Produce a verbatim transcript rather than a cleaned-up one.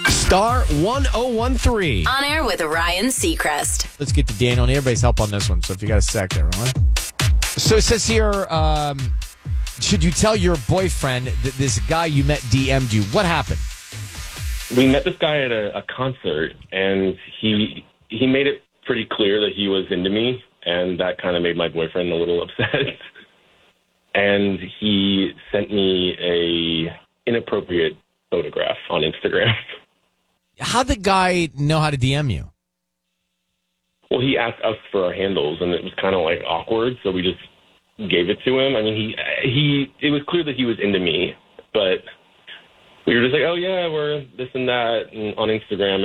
Star one oh one three. On air with Ryan Seacrest. Let's get to Daniel and everybody's help on this one. So if you got a sec there, all right? So it says here, um, should you tell your boyfriend that this guy you met D M'd you? What happened? We met this guy at a, a concert, and he he made it pretty clear that he was into me, and that kind of made my boyfriend a little upset. And he sent me a inappropriate photograph on Instagram. How'd the guy know how to D M you? Well, he asked us for our handles, and it was kind of like awkward, so we just gave it to him. I mean, he he it was clear that he was into me, but we were just like, oh, yeah, we're this and that and on Instagram.